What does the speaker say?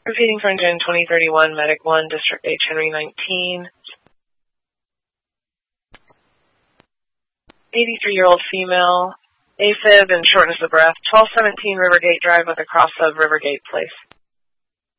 Repeating for engine 2031, Medic 1, District H, Henry 19. 83-year-old female, AFib and shortness of breath, 1217 Rivergate Drive with a cross of Rivergate Place.